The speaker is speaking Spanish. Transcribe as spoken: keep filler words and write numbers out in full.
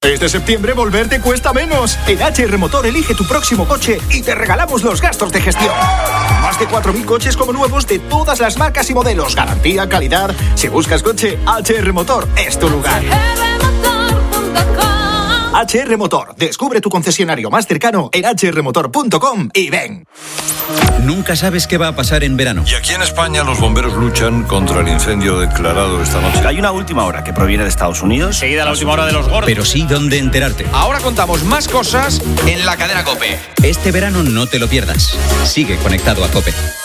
Este septiembre volverte cuesta menos. En H R Motor elige tu próximo coche y te regalamos los gastos de gestión. Más de cuatro mil coches como nuevos de todas las marcas y modelos. Garantía, calidad. Si buscas coche, H R Motor es tu lugar. H R Motor. Descubre tu concesionario más cercano en h r motor punto com y ven. Nunca sabes qué va a pasar en verano. Y aquí en España los bomberos luchan contra el incendio declarado esta noche. Hay una última hora que proviene de Estados Unidos. Seguida la última hora de los gordos. Pero sí dónde enterarte. Ahora contamos más cosas en la cadena COPE. Este verano no te lo pierdas. Sigue conectado a COPE.